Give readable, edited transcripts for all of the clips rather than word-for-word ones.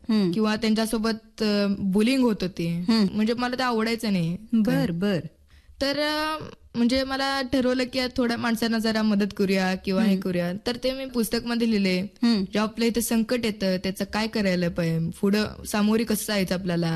किंवा त्यांच्यासोबत बुलिंग होत होती, म्हणजे मला ते आवडायचं नाही. बर बर. तर म्हणजे मला ठरवलं की थोड्या माणसांना जरा मदत करूया किंवा हे करूया. तर ते मी पुस्तकमध्ये लिहिले, जेव्हा आपल्या इथे संकट येतं त्याचं काय करायला पाहिजे, पुढं सामोरी कसं जायचं आपल्याला.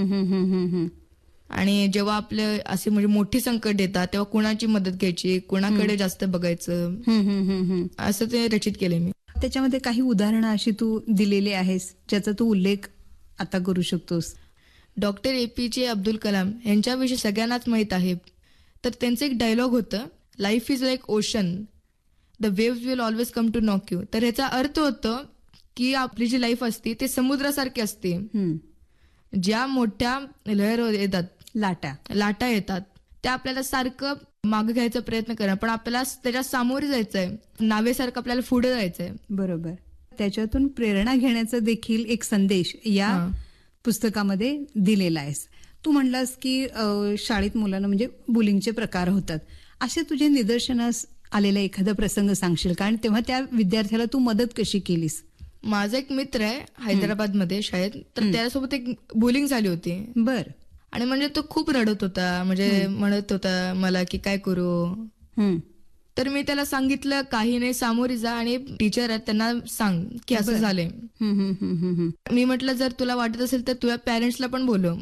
आणि जेव्हा आपलं असे म्हणजे मोठी संकट येतात तेव्हा कुणाची मदत घ्यायची, कुणाकडे जास्त बघायचं, असं ते रचित केले मी. त्याच्यामध्ये काही उदाहरणं अशी तू दिलेली आहेस ज्याचा तू उल्लेख आता करू शकतोस? डॉक्टर APJ अब्दुल कलाम यांच्याविषयी सगळ्यांनाच माहित आहे. तर त्यांचं एक डायलॉग होतं, life is like ocean, the waves will always come to knock you. तर ह्याचा अर्थ होतं की आपली जी लाईफ असते ते समुद्रासारखी असते. ज्या मोठ्या लहर येतात, लाटा येतात, त्या आपल्याला सारखं मागे घ्यायचा प्रयत्न करा, पण आपल्याला त्याच्या सामोरे जायचंय, नावेसारखं आपल्याला पुढे जायचंय. बरोबर. त्याच्यातून प्रेरणा घेण्याचा देखील एक संदेश या पुस्तकामध्ये दिलेला आहेस. तू म्हणलास की शाळेत मुलांना म्हणजे बुलिंगचे प्रकार होतात, असे तुझे निदर्शनास आलेला एखादा प्रसंग सांगशील का? आणि तेव्हा त्या विद्यार्थ्याला तू मदत कशी केलीस? माझा एक मित्र आहे हैदराबादमध्ये शाळेत, तर त्याच्यासोबत एक बुलिंग झाली होती. बर. आणि म्हणजे तो खूप रडत होता, म्हणजे म्हणत होता मला की काय करू. तर मी त्याला सांगितलं काही नाही, सामोरी जा आणि टीचर आहेत त्यांना सांग की असं झालंय. मी म्हटलं जर तुला वाटत असेल तर तुझ्या पॅरेंट्सला पण बोलव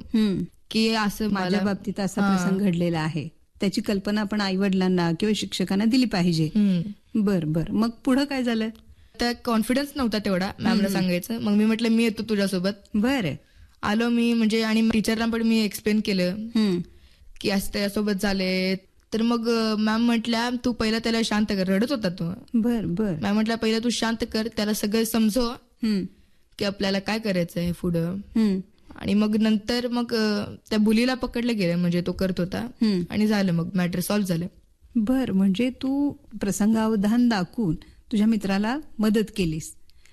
की असं माझ्या बाबतीत असा प्रसंग घडलेला आहे, त्याची कल्पना आपण आई वडिलांना किंवा शिक्षकांना दिली पाहिजे. बर बर. मग पुढे काय झालं? तर कॉन्फिडन्स नव्हता तेवढा मॅमला सांगायचं. मग मी म्हटलं मी येतो तुझ्यासोबत. बरं. आलो मी, म्हणजे आणि टीचरला पण मी एक्सप्लेन केलं की असं त्याच्यासोबत झाले. तर मग मॅम म्हटल्या तू पहिला त्याला शांत कर, रडत होता तो. बर बर. मॅम म्हटल्या पहिला तू शांत कर, त्याला सगळं समजव की आपल्याला काय करायचंय पुढं. आणि मग नंतर मग त्या बुलीला पकडलं गेलं, म्हणजे तो करत होता, आणि झालं मग मॅटर सॉल्व्ह झालं. बर. म्हणजे तू प्रसंगावधान दाखवून तुझ्या मित्राला मदत केलीस.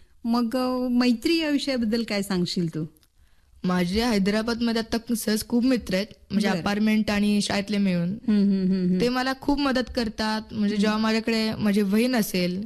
मग मैत्री या विषयाबद्दल काय सांगशील तू? माझे हैदराबादमध्ये आता सहज खूप मित्र आहेत, म्हणजे अपार्टमेंट आणि शाळेतले मिळून. ते मला खूप मदत करतात. म्हणजे जेव्हा माझ्याकडे माझी वही नसेल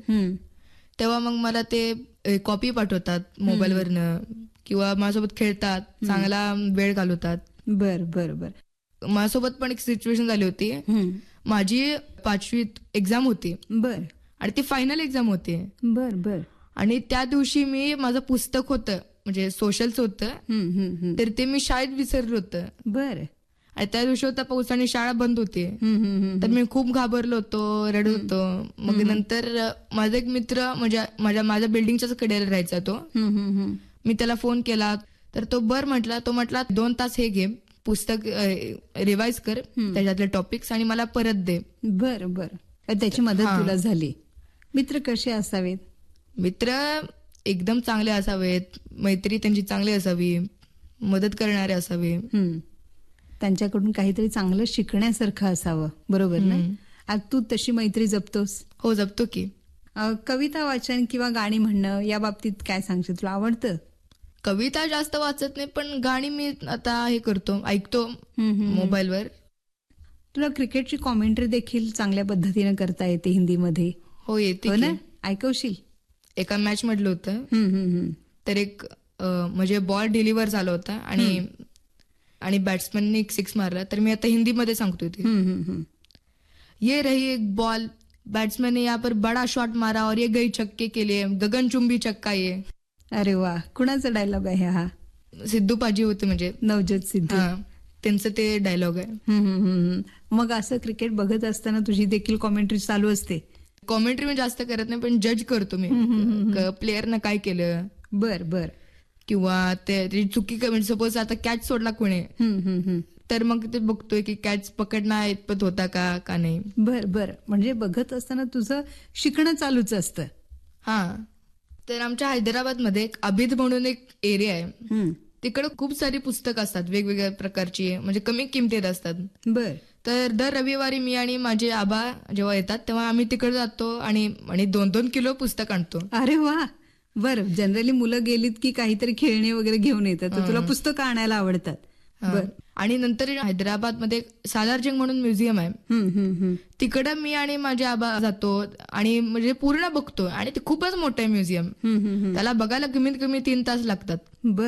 तेव्हा मग मला ते कॉपी पाठवतात मोबाईलवरनं, किंवा माझ्यासोबत खेळतात, चांगला वेळ घालवतात. बर बर बर. माझ्यासोबत पण एक सिच्युएशन झाली होती. माझी 5वीत एक्झाम होती. बर. आणि ती फायनल एक्झाम होती. बर बर. आणि त्या दिवशी मी माझं पुस्तक होतं, म्हणजे सोशलचं होतं, तर ते मी शाळेत विसरलं होतं. बर. आणि त्या दिवशी होता पाऊस आणि शाळा बंद होती. तर मी खूप घाबरलो होतो, रडत होतो. मग नंतर माझा एक मित्र म्हणजे माझ्या बिल्डिंगच्याच कडेला राहायचा तो. मी त्याला फोन केला, तर तो तो म्हटला 2 तास हे घे पुस्तक, रिवाइज कर त्याच्यातले टॉपिक्स आणि मला परत दे. बर बर. त्याची मदत तुला झाली. मित्र कसे असावेत? मित्र एकदम चांगले असावेत, मैत्री त्यांची चांगली असावी, मदत करणारे असावे, त्यांच्याकडून काहीतरी चांगलं शिकण्यासारखं असावं. बरोबर ना? आज तू तशी मैत्री जपतोस? हो, जपतो की. कविता वाचन किंवा गाणी म्हणणं या बाबतीत काय सांगशील? तुला आवडतं? कविता जास्त वाचत नाही, पण गाणी मी आता हे करतो, ऐकतो मोबाईलवर. तुला क्रिकेटची कॉमेंट्री देखील चांगल्या पद्धतीने करता येते हिंदीमध्ये? हो, येते ना. ऐकवशील? एका मॅच मधलं होतं, तर एक म्हणजे बॉल डिलिव्हर झाला होता आणि बॅट्समॅनने एक 6 मारला, तर मी आता हिंदीमध्ये सांगतोय ते. ये रही एक बॉल, बैट्समैन ने यहाँ पर बड़ा शॉट मारा और ये गई छक्के के लिए, गगनचुंबी छक्का ये. अरे वा. कुणाचा डायलॉग आहे हा? सिद्धू पाजी होते, म्हणजे नवजोत सिद्धू, त्यांचं ते डायलॉग आहे. मग असं क्रिकेट बघत असताना तुझी देखील कॉमेंट्री चालू असते? कॉमेंट्री मी जास्त करत नाही, पण जज करतो मी प्लेअरनं काय केलं. बर बर. किंवा ते चुकी, सपोज आता कॅच सोडला कोणी, तर मग ते बघतोय की कॅच पकडणं इतपत होता का नाही. बर बर. म्हणजे बघत असताना तुझं शिकणं चालूच असतं? हा. तर आमच्या हैदराबादमध्ये एक अभिद म्हणून एक एरिया आहे, तिकडे खूप सारी पुस्तकं असतात वेगवेगळ्या प्रकारची, म्हणजे कमी किमतीत असतात. बर. तर दर रविवारी मी आणि माझे आबा जेव्हा येतात तेव्हा आम्ही तिकडे जातो आणि 2-2 किलो पुस्तक आणतो. अरे वा. बरं. जनरली मुलं गेलीत की काहीतरी खेळणी वगैरे घेऊन येतात, तर तुला पुस्तकं आणायला आवडतात? बर. आणि नंतर हैदराबादमध्ये सालारजंग म्हणून म्युझियम आहे, तिकडं मी आणि माझे आबा जातो आणि म्हणजे पूर्ण बघतो, आणि ते खूपच मोठं आहे म्युझियम, त्याला बघायला कमीत कमी 3 तास लागतात.